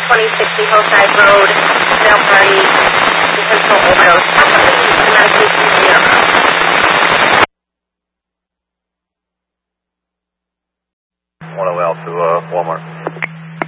2060 Hillside Road, male party, intentional overdose, possibly medication zero. One to Walmart.